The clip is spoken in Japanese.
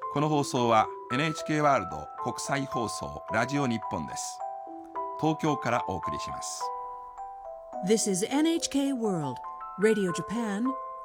この放送は NHK ワールド国際放送ラジオ日本です。東京からお送りします。 This is NHK World Radio Japan